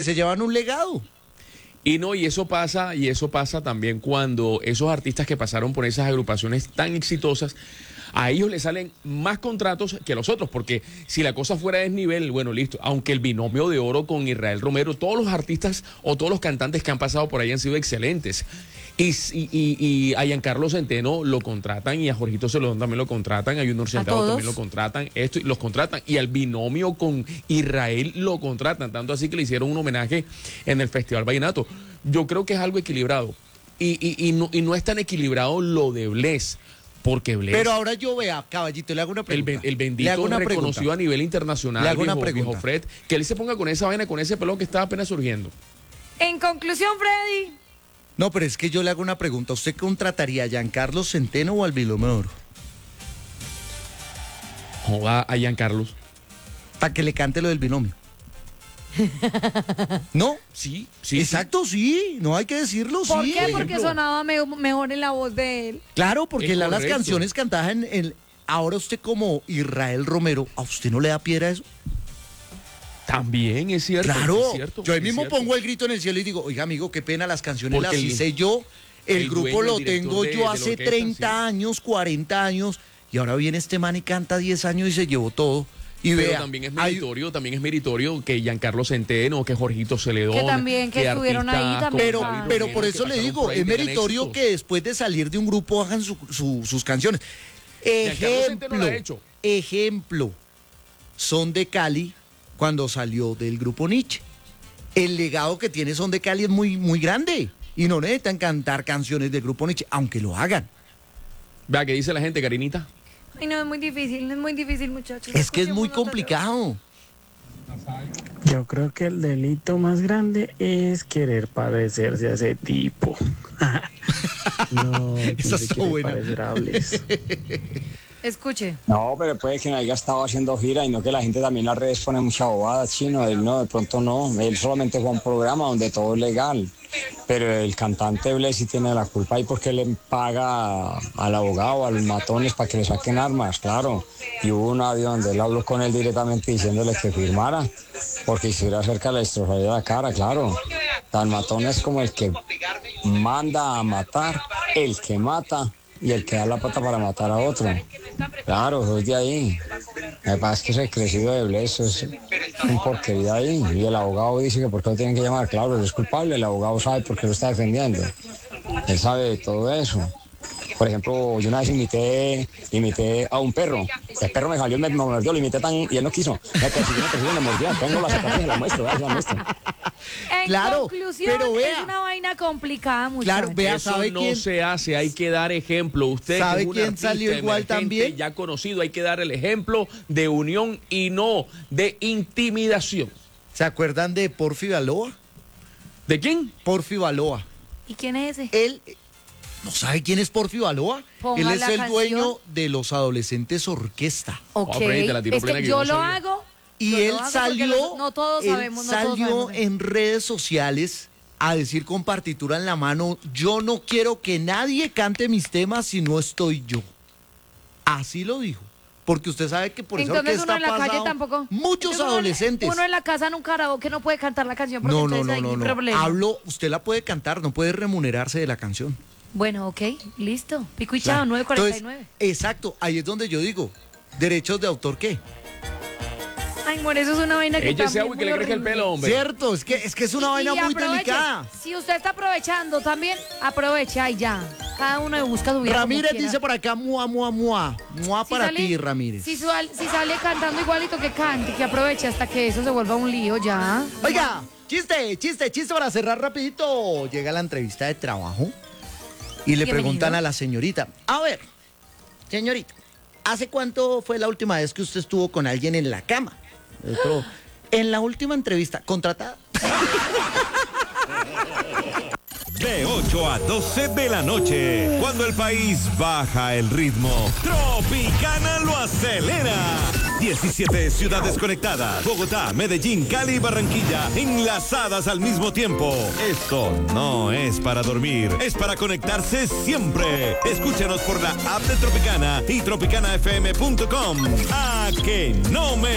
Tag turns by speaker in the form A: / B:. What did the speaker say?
A: se llevan un legado.
B: Y eso pasa también cuando esos artistas que pasaron por esas agrupaciones tan exitosas, a ellos les salen más contratos que a los otros, porque si la cosa fuera de desnivel, bueno, listo, aunque el binomio de oro con Israel Romero, todos los artistas o todos los cantantes que han pasado por ahí han sido excelentes. Y a Giancarlo Centeno lo contratan, y a Jorgito Celedón también lo contratan, a Junior Centeno también lo contratan, los contratan, y al binomio con Israel lo contratan, tanto así que le hicieron un homenaje en el Festival Vallenato. Yo creo que es algo equilibrado, y no es tan equilibrado lo de Bless. Porque Bless,
A: pero ahora yo vea, caballito, le hago una pregunta.
B: El bendito reconocido a nivel internacional,
A: le hago una
B: viejo Fred, que él se ponga con esa vaina, con ese pelón que está apenas surgiendo.
C: En conclusión, Freddy.
A: No, pero es que yo le hago una pregunta. ¿Usted contrataría a Giancarlo Centeno o al binomio de oro?
B: Joda a Giancarlos.
A: Para que le cante lo del binomio. ¿No?
B: Sí.
A: Exacto, sí. No hay que decirlo, sí.
C: ¿Por qué? Porque sonaba mejor en la voz de él.
A: Claro, porque
B: Es
A: las
B: correcto.
A: canciones cantadas en... Ahora usted como Israel Romero, ¿a usted no le da piedra eso?
B: También es cierto.
A: Claro.
B: Es cierto,
A: yo ahí
B: es
A: mismo
B: cierto.
A: pongo el grito en el cielo y digo, oiga, amigo, qué pena, las canciones
B: Porque
A: las hice yo. El grupo
B: dueño,
A: lo
B: el director
A: tengo
B: de
A: yo
B: la
A: hace
B: orquesta,
A: 30 años, 40 años, y ahora viene este man y canta 10 años y se llevó todo. Y
B: Pero
A: vea,
B: también es meritorio que Giancarlo Centeno, que Jorgito Celedón,
C: Que también, que estuvieron ahí
B: artistas
C: también.
B: como
A: Pero,
B: David
A: pero
B: Romero,
A: por
B: que
A: eso le
B: pasaron
A: digo,
B: por ahí,
A: es
B: tengan
A: meritorio
B: éxito.
A: que después de salir de un grupo hagan sus canciones.
B: Giancarlo Centeno lo ha hecho.
A: Ejemplo, Son de Cali, cuando salió del grupo Nietzsche. El legado que tiene Son de Cali es muy, muy grande. Y no necesitan cantar canciones del grupo Nietzsche, aunque lo hagan.
B: Vea, ¿qué dice la gente, Karinita?
C: Ay, no, es muy difícil, muchachos.
A: Es que es muy
C: Escuchemos nosotros.
A: complicado.
D: Yo creo que el delito más grande es querer parecerse a ese tipo. No,
A: Esa
D: se
A: está
D: quiere
A: buena.
D: parecer a Bless.
C: Escuche.
E: No, pero puede que no haya estado haciendo gira y no que la gente también en las redes pone mucha bobada, chino. Él no, de pronto no. Él solamente fue a un programa donde todo es legal. Pero el cantante Bless sí tiene la culpa ahí porque le paga al abogado, a los matones para que le saquen armas, claro. Y hubo un audio donde él habló con él directamente diciéndole que firmara, porque si era cerca le destrozaría la cara, claro. Tan matón es como el que manda a matar, el que mata y el que da la pata para matar a otro. Claro, eso es de ahí. Lo que pasa es que ese crecido de Bless es un porquería ahí. Y el abogado dice que por qué lo tienen que llamar. Claro, él es culpable, el abogado sabe por qué lo está defendiendo. Él sabe de todo eso. Por ejemplo, yo una vez imité a un perro. El perro me salió, me mordió, lo imité y él no quiso. Me persiguió, me mordió. Tengo las zapatas y las muestro, se las muestro.
C: En
A: Claro,
C: conclusión,
A: pero vea.
C: es una vaina complicada, muchachos.
A: Claro, vea,
B: Eso
A: ¿sabe
B: no
A: quién?
B: se hace, hay que dar ejemplo. Usted
A: ¿Sabe
B: que es un
A: quién
B: artista
A: salió igual
B: emergente,
A: también?
B: ya conocido, hay que dar el ejemplo de unión y no de intimidación.
A: ¿Se acuerdan de Porfi Baloa?
B: ¿De quién?
A: Porfi Baloa.
C: ¿Y quién es ese?
A: Él, ¿no sabe quién es Porfi Baloa?
C: Ponga
A: Él es
C: la
A: el
C: canción.
A: dueño de los Adolescentes Orquesta.
C: Ok,
B: Freddy, te la tiró
C: es
B: plena
C: que
B: que
C: yo
B: yo no
C: lo
B: sabía.
C: hago.
A: Y
C: yo
A: él
C: lo hago porque
A: salió,
C: no todos
A: él
C: sabemos, no todos
A: salió
C: sabemos.
A: en redes sociales a decir con partitura en la mano, yo no quiero que nadie cante mis temas si no estoy yo. Así lo dijo. Porque usted sabe que por esa
C: Entonces
A: orquesta
C: uno en la calle
A: pasado
C: tampoco.
A: muchos
C: Entonces
A: adolescentes.
C: Uno en la casa en un karaoke no puede cantar la canción porque
A: No, no,
C: entonces
A: no,
C: hay
A: no, no.
C: problema.
A: Hablo, usted la puede cantar, no puede remunerarse de la canción.
C: Bueno, ok, listo. Pico y
A: Claro.
C: chao, 9:49.
A: Entonces, exacto, ahí es donde yo digo, ¿derechos de autor qué?
C: Ay, amor, eso es una vaina que
B: Ella ese
C: también
B: agua y que
C: muy
B: le crezca el
C: horrible.
B: pelo, hombre.
A: Cierto, es que es una vaina
C: Y
A: muy
C: aproveche.
A: delicada.
C: Si usted está aprovechando también, aprovecha y ya. Cada uno busca su vida como
A: Ramírez
C: quiera.
A: dice por acá, mua, mua, mua. Mua
C: Si
A: para
C: sale-
A: ti, Ramírez.
C: Si sale cantando igualito que cante, que aproveche hasta que eso se vuelva un lío ya.
A: Oiga, chiste para cerrar rapidito. Llega la entrevista de trabajo y le
C: Bienvenido.
A: preguntan a la señorita, a ver, señorita, ¿hace cuánto fue la última vez que usted estuvo con alguien en la cama? Otro, en la última entrevista, ¿contratada?
F: De 8 a 12 de la noche, cuando el país baja el ritmo, Tropicana lo acelera. 17 ciudades conectadas, Bogotá, Medellín, Cali y Barranquilla, enlazadas al mismo tiempo. Esto no es para dormir, es para conectarse siempre. Escúchanos por la app de Tropicana y tropicanafm.com. ¡A que no me